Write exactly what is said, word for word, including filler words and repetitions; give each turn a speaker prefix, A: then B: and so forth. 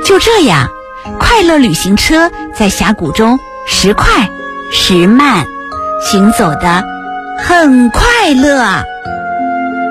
A: 就这样，快乐旅行车在峡谷中时快时慢，行走得很快乐。